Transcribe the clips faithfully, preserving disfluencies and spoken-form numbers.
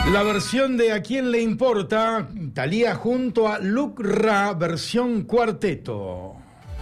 La versión de ¿A quién le importa? Thalía junto a Luke Ra, versión cuarteto.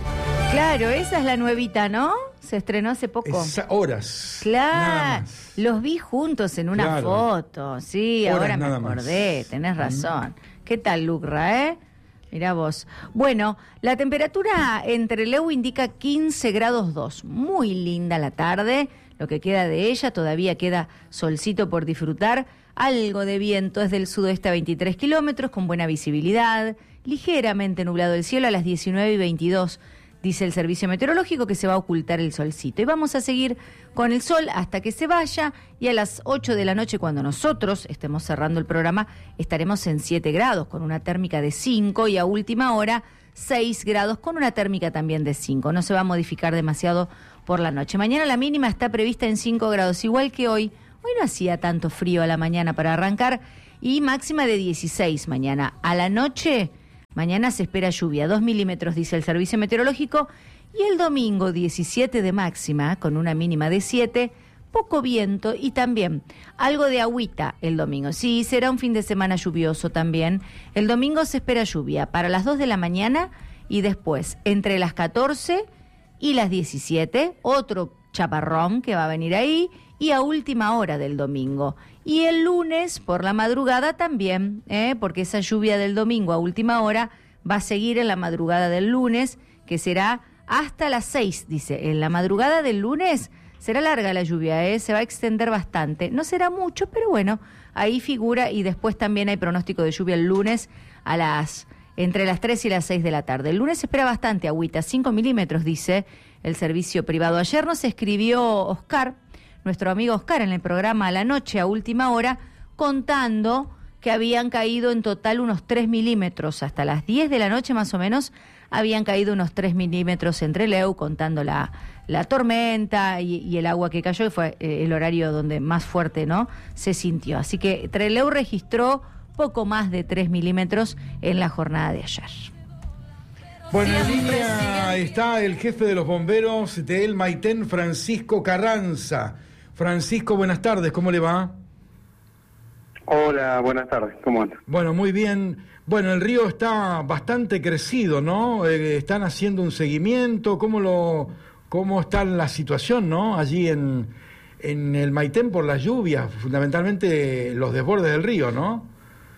Claro, esa es la nuevita, ¿no? Se estrenó hace poco. Esa, horas. Claro, los vi juntos en una Claro. foto. Sí, Horas ahora me nada acordé, más. tenés razón. ¿Qué tal, Luke Ra, eh? Mirá vos. Bueno, la temperatura entre Leu indica quince grados dos. Muy linda la tarde, lo que queda de ella, todavía queda solcito por disfrutar. Algo de viento es del sudoeste a veintitrés kilómetros, con buena visibilidad. Ligeramente nublado el cielo a las diecinueve y veintidós. Dice el servicio meteorológico que se va a ocultar el solcito. Y vamos a seguir con el sol hasta que se vaya. Y a las ocho de la noche, cuando nosotros estemos cerrando el programa, estaremos en siete grados, con una térmica de cinco. Y a última hora, seis grados, con una térmica también de cinco. No se va a modificar demasiado por la noche. Mañana la mínima está prevista en cinco grados, igual que hoy. Hoy no hacía tanto frío a la mañana para arrancar. Y máxima de dieciséis mañana. A la noche... Mañana se espera lluvia, dos milímetros, dice el servicio meteorológico, y el domingo diecisiete de máxima, con una mínima de siete, poco viento y también algo de agüita el domingo. Sí, será un fin de semana lluvioso también. El domingo se espera lluvia para las dos de la mañana y después entre las catorce y las diecisiete, otro chaparrón que va a venir ahí, y a última hora del domingo. Y el lunes por la madrugada también, ¿eh? Porque esa lluvia del domingo a última hora va a seguir en la madrugada del lunes, que será hasta las seis, dice. En la madrugada del lunes será larga la lluvia, ¿eh? Se va a extender bastante. No será mucho, pero bueno, ahí figura, y después también hay pronóstico de lluvia el lunes a las entre las tres y las seis de la tarde. El lunes se espera bastante agüita, cinco milímetros, dice el servicio privado. Ayer nos escribió Oscar, nuestro amigo Oscar, en el programa A la Noche, a última hora, contando que habían caído en total unos tres milímetros. Hasta las diez de la noche más o menos habían caído unos tres milímetros entre Leu, contando la, la tormenta y, y el agua que cayó, y fue eh, el horario donde más fuerte, ¿no?, se sintió. Así que Trelew registró poco más de tres milímetros en la jornada de ayer. Bueno, en línea está el jefe de los bomberos de El Maitén, Francisco Carranza. Francisco, buenas tardes, ¿cómo le va? Hola, buenas tardes, ¿cómo anda? Bueno, muy bien. Bueno, el río está bastante crecido, ¿no? Eh, están haciendo un seguimiento. ¿Cómo lo, cómo está la situación, no? Allí en, en el Maitén por las lluvias, fundamentalmente los desbordes del río, ¿no?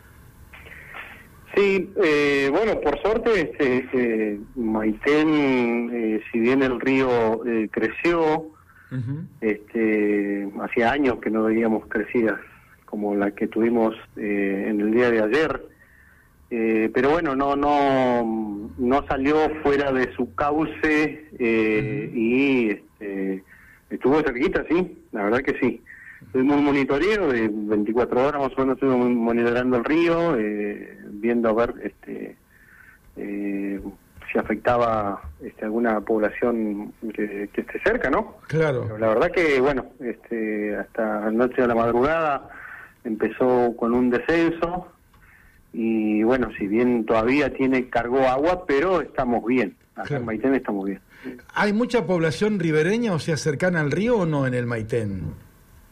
Sí, eh, bueno, por suerte, este, este Maitén, eh, si bien el río eh, creció, uh-huh. este, hacía años que no veíamos crecidas como la que tuvimos eh, en el día de ayer, eh, pero bueno, no no no salió fuera de su cauce eh, uh-huh. y este, estuvo cerquita, sí, la verdad que sí. Tuvimos un monitoreo de veinticuatro horas, más o menos estuvimos monitoreando el río, eh, viendo a ver este, eh, si afectaba este, alguna población que, que esté cerca, ¿no? Claro. Pero la verdad que, bueno, este, hasta anoche de la madrugada empezó con un descenso y, bueno, si bien todavía tiene cargó agua, pero estamos bien. Acá claro. En Maitén estamos bien. ¿Hay mucha población ribereña, o sea, cercana al río o no en el Maitén?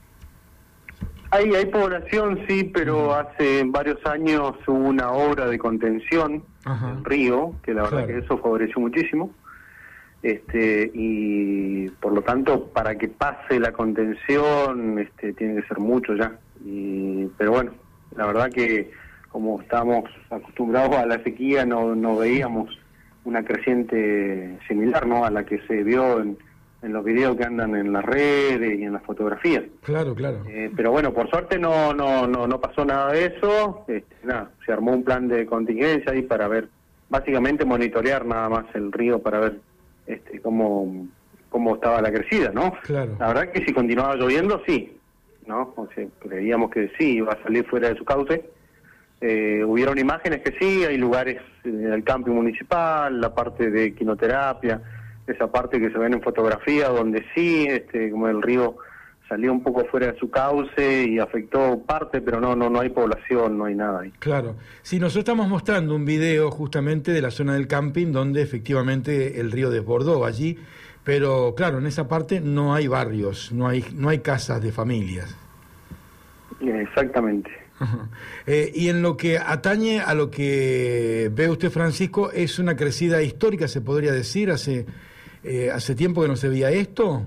Hay, hay población, sí, pero hace varios años hubo una obra de contención Ajá. del río, que la verdad claro. que eso favoreció muchísimo, este y por lo tanto, para que pase la contención, este tiene que ser mucho ya. Y, pero bueno, la verdad que como estamos acostumbrados a la sequía, no, no veíamos una creciente similar, ¿no?, a la que se vio en en los videos que andan en las redes y en las fotografías. Claro, claro. Eh, pero bueno, por suerte no no no no pasó nada de eso. Este, nada, se armó un plan de contingencia ahí para ver, básicamente monitorear nada más el río para ver este cómo cómo estaba la crecida, ¿no? Claro. La verdad que si continuaba lloviendo, sí, ¿no? O sea, creíamos que sí, iba a salir fuera de su cauce. Eh, hubieron imágenes que sí, hay lugares en el camping municipal, la parte de quinoterapia, esa parte que se ven en fotografía donde sí, este, como el río salió un poco fuera de su cauce y afectó parte, pero no no no hay población, no hay nada ahí. Claro. Sí, nosotros estamos mostrando un video justamente de la zona del camping donde efectivamente el río desbordó allí, pero claro, en esa parte no hay barrios, no hay no hay casas de familias. Exactamente. Ajá. Eh, y en lo que atañe a lo que ve usted, Francisco, ¿es una crecida histórica, se podría decir? ¿Hace, eh, hace tiempo que no se veía esto?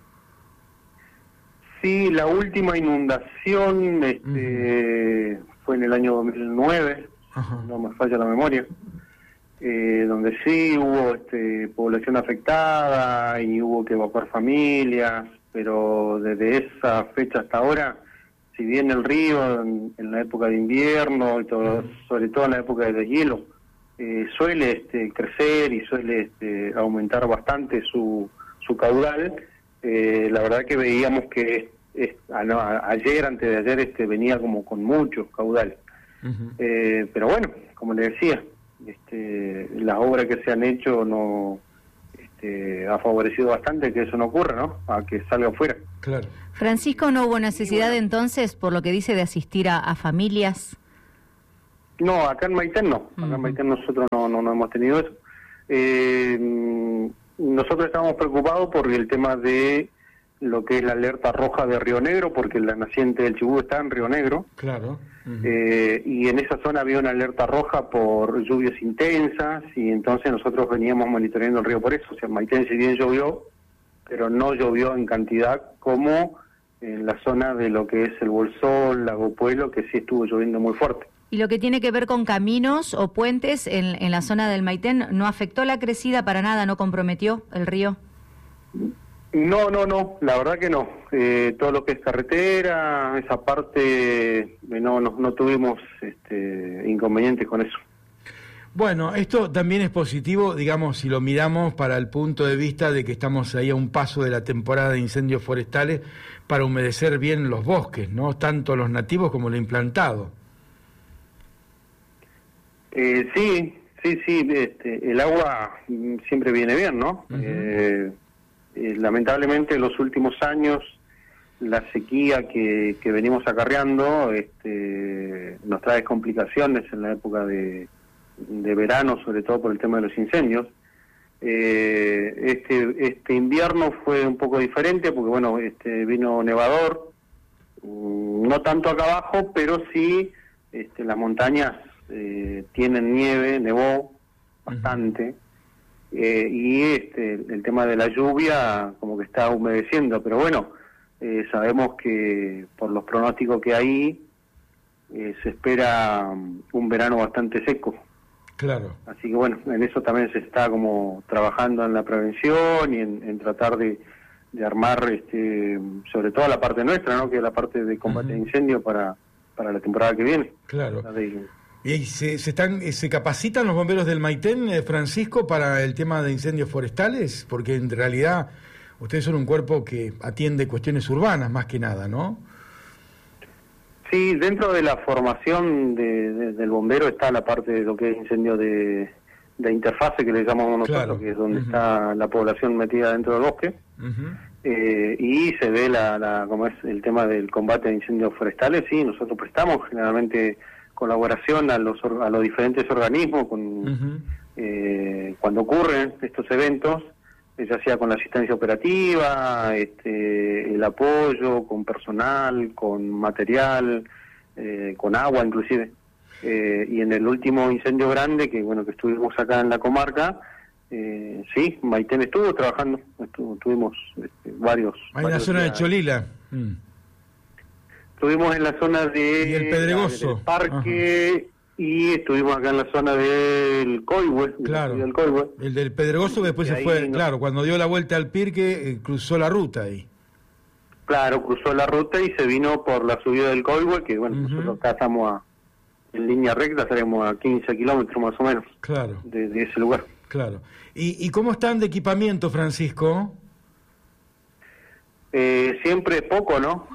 Sí, la última inundación este, uh-huh. fue en el año dos mil nueve, uh-huh. no me falla la memoria, eh, donde sí hubo este, población afectada y hubo que evacuar familias, pero desde esa fecha hasta ahora, si bien el río en, en la época de invierno, y todo, sobre todo en la época de deshielo, eh, suele este, crecer y suele este, aumentar bastante su, su caudal, eh, la verdad que veíamos que es, a, no, a, ayer, antes de ayer, este, venía como con mucho caudal. Uh-huh. Eh, pero bueno, como le decía, este, las obras que se han hecho no este, ha favorecido bastante que eso no ocurra, ¿no? A que salga afuera. Claro. Francisco, ¿no hubo necesidad bueno. entonces, por lo que dice, de asistir a, a familias? No, acá en Maitén no. Acá uh-huh. en Maitén nosotros no, no, no hemos tenido eso. Eh, nosotros estamos preocupados por el tema de lo que es la alerta roja de Río Negro, porque la naciente del Chubut está en Río Negro. Claro. Uh-huh. Eh, y en esa zona había una alerta roja por lluvias intensas, y entonces nosotros veníamos monitoreando el río por eso. O sea, Maitén si bien llovió, pero no llovió en cantidad como en la zona de lo que es el Bolsón, Lago Pueblo, que sí estuvo lloviendo muy fuerte. ¿Y lo que tiene que ver con caminos o puentes en, en la zona del Maitén, no afectó la crecida para nada, no comprometió el río? No, no, no, la verdad que no. Eh, todo lo que es carretera, esa parte, eh, no, no, no tuvimos este, inconvenientes con eso. Bueno, esto también es positivo, digamos, si lo miramos para el punto de vista de que estamos ahí a un paso de la temporada de incendios forestales para humedecer bien los bosques, ¿no? Tanto los nativos como los implantados. Eh, sí, sí, sí, este, el agua siempre viene bien, ¿no? Uh-huh. eh, eh, lamentablemente en los últimos años la sequía que, que venimos acarreando este, nos trae complicaciones en la época de, de verano, sobre todo por el tema de los incendios. Eh, este, este invierno fue un poco diferente porque, bueno, este, vino nevador, no tanto acá abajo, pero sí este, las montañas Eh, tienen nieve, nevó bastante, uh-huh. eh, y este, el tema de la lluvia como que está humedeciendo, pero bueno, eh, sabemos que por los pronósticos que hay eh, se espera un verano bastante seco. Claro. Así que bueno, en eso también se está como trabajando en la prevención y en, en tratar de, de armar, este, sobre todo la parte nuestra, ¿no? Que es la parte de combate uh-huh. de incendio para, para la temporada que viene. Claro. ¿Y se, se, están, se capacitan los bomberos del Maitén, eh, Francisco, para el tema de incendios forestales? Porque en realidad ustedes son un cuerpo que atiende cuestiones urbanas más que nada, ¿no? Sí, dentro de la formación de, de, del bombero está la parte de lo que es incendio de, de interfase, que le llamamos nosotros, claro. que es donde uh-huh. está la población metida dentro del bosque. Uh-huh. Eh, y se ve la, la como es el tema del combate de incendios forestales. Sí, nosotros prestamos generalmente colaboración a los a los diferentes organismos con uh-huh. eh, cuando ocurren estos eventos, ya sea con la asistencia operativa, este, el apoyo con personal, con material, eh, con agua inclusive. Eh, y en el último incendio grande que bueno que estuvimos acá en la comarca, eh, sí, Maitén estuvo trabajando, estuvo, tuvimos este, varios. Ahí en la zona de Cholila. Mm. Estuvimos en la zona de y el Pedregoso. del parque. Ajá. Y estuvimos acá en la zona del Coihue. Claro, del Coihue. El del Pedregoso que después se fue, no... claro, cuando dio la vuelta al Pirque, eh, cruzó la ruta ahí. Claro, cruzó la ruta y se vino por la subida del Coihue, que bueno, uh-huh. nosotros acá estamos a, en línea recta, estaremos a quince kilómetros más o menos. Claro. De, de ese lugar. Claro. ¿Y, y cómo están de equipamiento, Francisco? Eh, siempre poco, ¿no?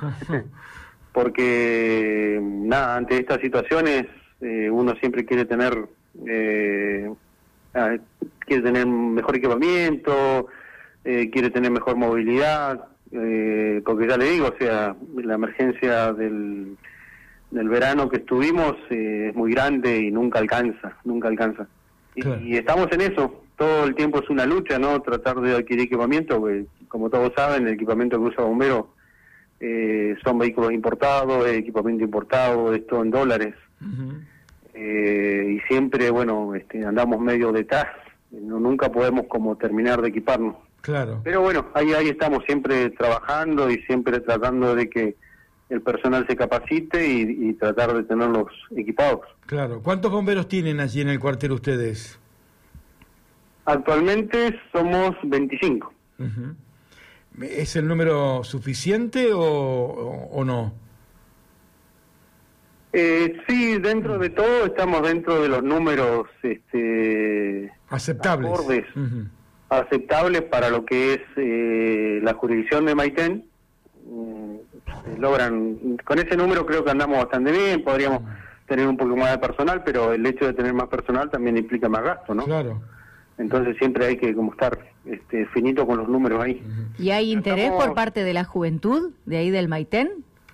Porque, nada, ante estas situaciones eh, uno siempre quiere tener eh, ah, quiere tener mejor equipamiento, eh, quiere tener mejor movilidad, eh, porque ya le digo, o sea, la emergencia del, del verano que estuvimos eh, es muy grande y nunca alcanza, nunca alcanza. Claro. Y, y estamos en eso, todo el tiempo es una lucha, ¿no? Tratar de adquirir equipamiento, porque como todos saben, el equipamiento que usa bombero eh, son vehículos importados, es equipamiento importado, es todo en dólares. Uh-huh. eh, y siempre, bueno, este, andamos medio detrás, no, nunca podemos como terminar de equiparnos. Claro. Pero bueno, ahí ahí estamos siempre trabajando y siempre tratando de que el personal se capacite y, y tratar de tenerlos equipados. Claro. ¿Cuántos bomberos tienen allí en el cuartel ustedes? Actualmente somos veinticinco. Uh-huh. ¿Es el número suficiente o, o, o no? Eh, sí, dentro de todo estamos dentro de los números este, aceptables. Acordes, uh-huh. aceptables para lo que es eh, la jurisdicción de Maitén. Eh, logran, con ese número creo que andamos bastante bien, podríamos uh-huh. tener un poco más de personal, pero el hecho de tener más personal también implica más gasto, ¿no? Claro. Entonces siempre hay que como estar este, finito con los números ahí. ¿Y hay interés Estamos... por parte de la juventud de ahí del Maitén?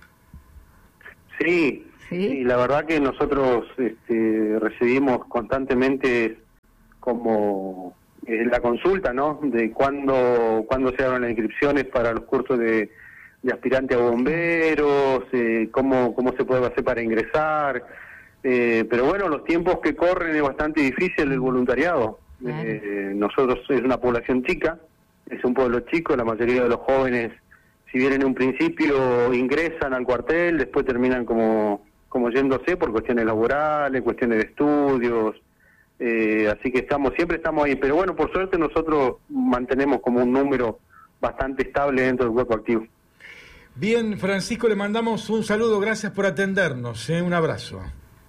Sí, sí, y la verdad que nosotros este, recibimos constantemente como eh, la consulta, ¿no? De cuándo cuándo se abren las inscripciones para los cursos de, de aspirante a bomberos, eh, cómo cómo se puede hacer para ingresar. Eh, pero bueno, los tiempos que corren es bastante difícil el voluntariado. Claro. Eh, nosotros es una población chica, es un pueblo chico, la mayoría de los jóvenes, si bien en un principio ingresan al cuartel, después terminan como, como yéndose por cuestiones laborales, cuestiones de estudios, eh, así que estamos siempre estamos ahí, pero bueno, por suerte nosotros mantenemos como un número bastante estable dentro del cuerpo activo. Bien, Francisco, le mandamos un saludo, gracias por atendernos, ¿eh? Un abrazo.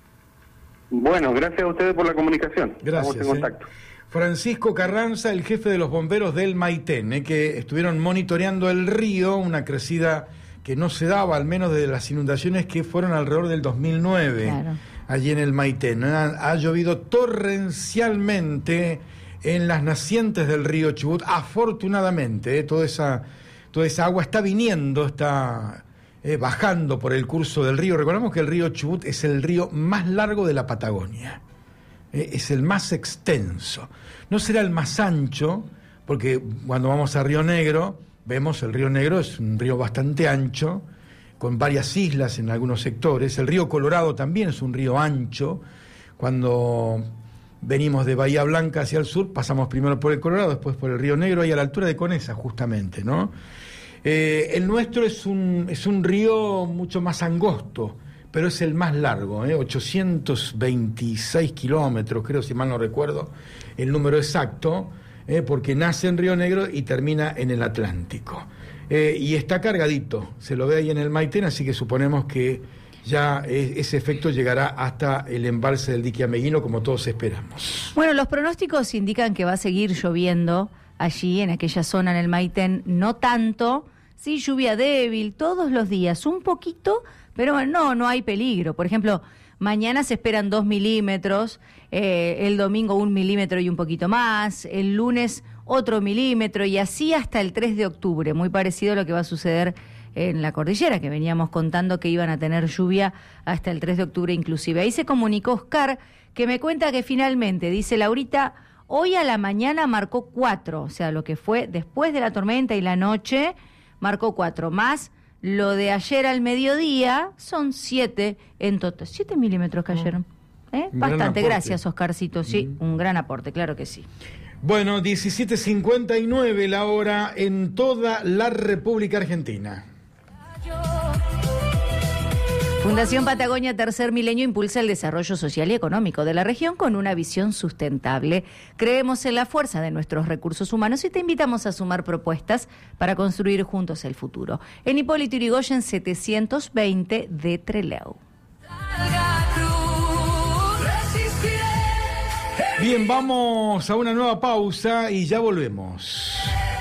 Bueno, gracias a ustedes por la comunicación. Gracias. Estamos en contacto. ¿eh? Francisco Carranza, el jefe de los bomberos del Maitén, eh, que estuvieron monitoreando el río, una crecida que no se daba, al menos desde las inundaciones que fueron alrededor del dos mil nueve, claro. allí en el Maitén. Ha, ha llovido torrencialmente en las nacientes del río Chubut, afortunadamente, eh, toda esa, toda esa agua está viniendo, está eh, bajando por el curso del río. Recordemos que el río Chubut es el río más largo de la Patagonia. Es el más extenso. No será el más ancho, porque cuando vamos a Río Negro, vemos el Río Negro es un río bastante ancho, con varias islas en algunos sectores. El río Colorado también es un río ancho. Cuando venimos de Bahía Blanca hacia el sur, pasamos primero por el Colorado, después por el Río Negro, y a la altura de Conesa, justamente, ¿no? Eh, el nuestro es un, es un río mucho más angosto, pero es el más largo, ¿eh? ochocientos veintiséis kilómetros, creo, si mal no recuerdo el número exacto, ¿eh? porque nace en Río Negro y termina en el Atlántico. Eh, y está cargadito, se lo ve ahí en el Maitén, así que suponemos que ya eh, ese efecto llegará hasta el embalse del dique Ameguino, como todos esperamos. Bueno, los pronósticos indican que va a seguir lloviendo allí, en aquella zona, en el Maitén, no tanto, sí, lluvia débil, todos los días, un poquito. Pero no, no hay peligro. Por ejemplo, mañana se esperan dos milímetros, eh, el domingo un milímetro y un poquito más, el lunes otro milímetro y así hasta el tres de octubre. Muy parecido a lo que va a suceder en la cordillera, que veníamos contando que iban a tener lluvia hasta el tres de octubre inclusive. Ahí se comunicó Oscar, que me cuenta que finalmente, dice Laurita, hoy a la mañana marcó cuatro, o sea, lo que fue después de la tormenta y la noche, marcó cuatro más. Lo de ayer al mediodía son siete en total. Siete milímetros cayeron. ¿Eh? Bastante. Gracias, Oscarcito. Sí, mm. un gran aporte, claro que sí. Bueno, diecisiete cincuenta y nueve la hora en toda la República Argentina. Fundación Patagonia Tercer Milenio impulsa el desarrollo social y económico de la región con una visión sustentable. Creemos en la fuerza de nuestros recursos humanos y te invitamos a sumar propuestas para construir juntos el futuro. En Hipólito Yrigoyen setecientos veinte de Trelew. Bien, vamos a una nueva pausa y ya volvemos.